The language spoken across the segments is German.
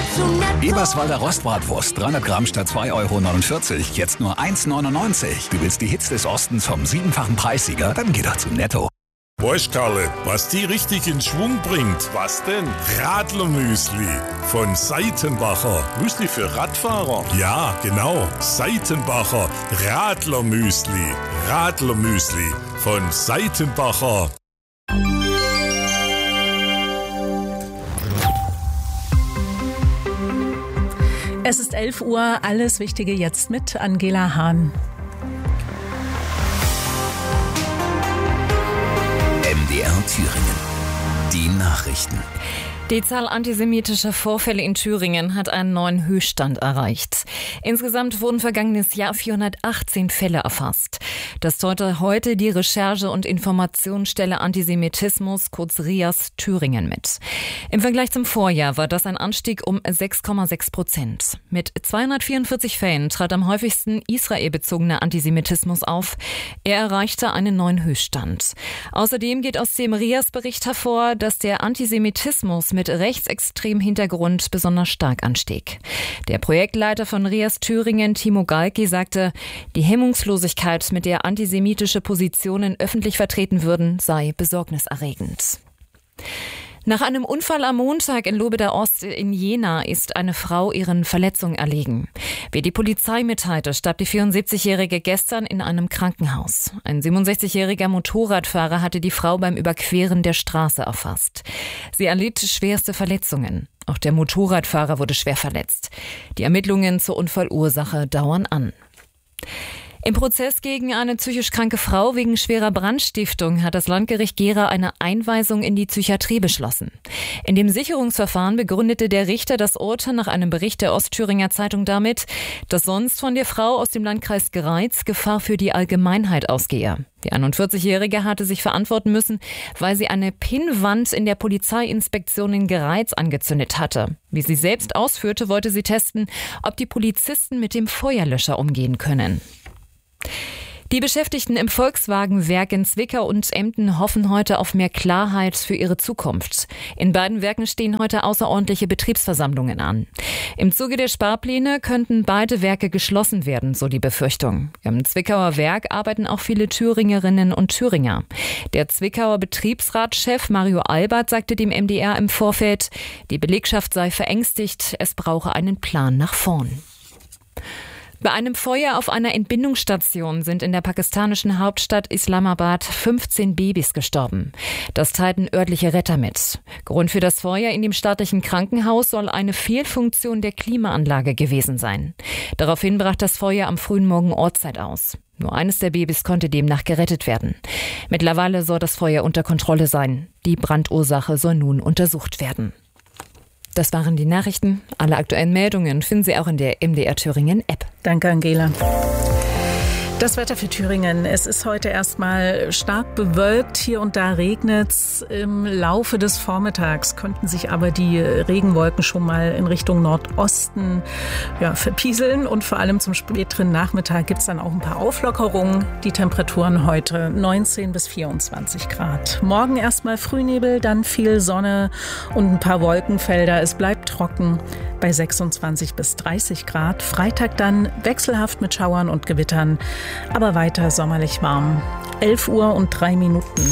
Eberswalder Rostbratwurst, 300 Gramm statt 2,49 €, jetzt nur 1,99 €. Du willst die Hits des Ostens vom 7-fachen Preissieger? Dann geh doch zu Netto. Weißt Karle, was die richtig in Schwung bringt? Was denn? Radlermüsli von Seitenbacher. Müsli für Radfahrer? Ja, genau. Seitenbacher Radlermüsli. Radlermüsli von Seitenbacher. Es ist 11 Uhr, alles Wichtige jetzt mit Angela Hahn. MDR Thüringen. Die Nachrichten. Die Zahl antisemitischer Vorfälle in Thüringen hat einen neuen Höchststand erreicht. Insgesamt wurden vergangenes Jahr 418 Fälle erfasst. Das teilte heute die Recherche- und Informationsstelle Antisemitismus, kurz RIAS, Thüringen mit. Im Vergleich zum Vorjahr war das ein Anstieg um 6,6%. Mit 244 Fällen trat am häufigsten israelbezogener Antisemitismus auf. Er erreichte einen neuen Höchststand. Außerdem geht aus dem RIAS-Bericht hervor, dass der Antisemitismus mit rechtsextremem Hintergrund besonders stark anstieg. Der Projektleiter von RIAS Thüringen, Timo Galki, sagte, die Hemmungslosigkeit, mit der antisemitische Positionen öffentlich vertreten würden, sei besorgniserregend. Nach einem Unfall am Montag in Lobeda-Ost in Jena ist eine Frau ihren Verletzungen erlegen. Wie die Polizei mitteilte, starb die 74-Jährige gestern in einem Krankenhaus. Ein 67-jähriger Motorradfahrer hatte die Frau beim Überqueren der Straße erfasst. Sie erlitt schwerste Verletzungen. Auch der Motorradfahrer wurde schwer verletzt. Die Ermittlungen zur Unfallursache dauern an. Im Prozess gegen eine psychisch kranke Frau wegen schwerer Brandstiftung hat das Landgericht Gera eine Einweisung in die Psychiatrie beschlossen. In dem Sicherungsverfahren begründete der Richter das Urteil nach einem Bericht der Ostthüringer Zeitung damit, dass sonst von der Frau aus dem Landkreis Greiz Gefahr für die Allgemeinheit ausgehe. Die 41-Jährige hatte sich verantworten müssen, weil sie eine Pinnwand in der Polizeiinspektion in Greiz angezündet hatte. Wie sie selbst ausführte, wollte sie testen, ob die Polizisten mit dem Feuerlöscher umgehen können. Die Beschäftigten im Volkswagen-Werk in Zwickau und Emden hoffen heute auf mehr Klarheit für ihre Zukunft. In beiden Werken stehen heute außerordentliche Betriebsversammlungen an. Im Zuge der Sparpläne könnten beide Werke geschlossen werden, so die Befürchtung. Im Zwickauer Werk arbeiten auch viele Thüringerinnen und Thüringer. Der Zwickauer Betriebsratschef Mario Albert sagte dem MDR im Vorfeld, die Belegschaft sei verängstigt, es brauche einen Plan nach vorn. Bei einem Feuer auf einer Entbindungsstation sind in der pakistanischen Hauptstadt Islamabad 15 Babys gestorben. Das teilten örtliche Retter mit. Grund für das Feuer in dem staatlichen Krankenhaus soll eine Fehlfunktion der Klimaanlage gewesen sein. Daraufhin brach das Feuer am frühen Morgen Ortszeit aus. Nur eines der Babys konnte demnach gerettet werden. Mittlerweile soll das Feuer unter Kontrolle sein. Die Brandursache soll nun untersucht werden. Das waren die Nachrichten. Alle aktuellen Meldungen finden Sie auch in der MDR Thüringen App. Danke, Angela. Das Wetter für Thüringen. Es ist heute erstmal stark bewölkt. Hier und da regnet's. Im Laufe des Vormittags könnten sich aber die Regenwolken schon mal in Richtung Nordosten verpieseln. Und vor allem zum späteren Nachmittag gibt's dann auch ein paar Auflockerungen. Die Temperaturen heute 19 bis 24 Grad. Morgen erstmal Frühnebel, dann viel Sonne und ein paar Wolkenfelder. Es bleibt trocken bei 26 bis 30 Grad. Freitag dann wechselhaft mit Schauern und Gewittern. Aber weiter sommerlich warm. 11 Uhr und 3 Minuten.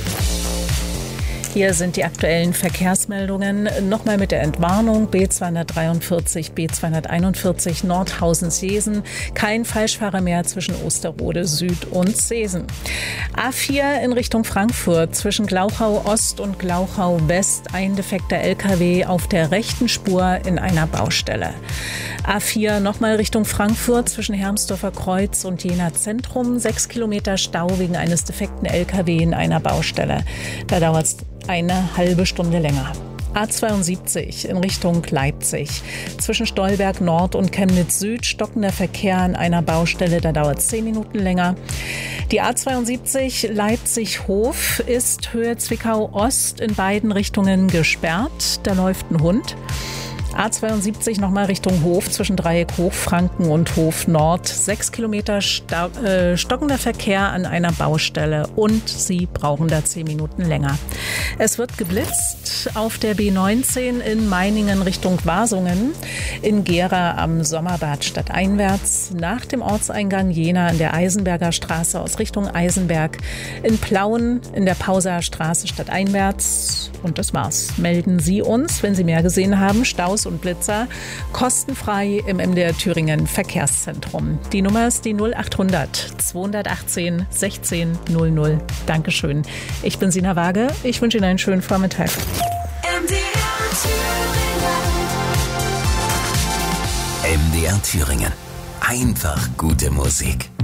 Hier sind die aktuellen Verkehrsmeldungen. Nochmal mit der Entwarnung. B243, B241 Nordhausen-Seesen. Kein Falschfahrer mehr zwischen Osterode Süd und Seesen. A4 in Richtung Frankfurt zwischen Glauchau Ost und Glauchau West. Ein defekter LKW auf der rechten Spur in einer Baustelle. A4 nochmal Richtung Frankfurt zwischen Hermsdorfer Kreuz und Jena Zentrum. 6 Kilometer Stau wegen eines defekten LKW in einer Baustelle. Da dauert es eine halbe Stunde länger. A72 in Richtung Leipzig. Zwischen Stolberg Nord und Chemnitz Süd stockender Verkehr an einer Baustelle, da dauert es 10 Minuten länger. Die A72 Leipzig-Hof ist Höhe Zwickau Ost in beiden Richtungen gesperrt. Da läuft ein Hund. A72 nochmal Richtung Hof zwischen Dreieck Hochfranken und Hof Nord. 6 Kilometer stockender Verkehr an einer Baustelle und Sie brauchen da 10 Minuten länger. Es wird geblitzt auf der B19 in Meiningen Richtung Wasungen, in Gera am Sommerbad stadteinwärts, nach dem Ortseingang Jena an der Eisenberger Straße aus Richtung Eisenberg, in Plauen in der Pauser Straße stadteinwärts. Und das war's. Melden Sie uns, wenn Sie mehr gesehen haben, Staus und Blitzer, kostenfrei im MDR Thüringen Verkehrszentrum. Die Nummer ist die 0800 218 16 00. Dankeschön. Ich bin Sina Waage. Ich wünsche Ihnen einen schönen Vormittag. MDR Thüringen. Einfach gute Musik.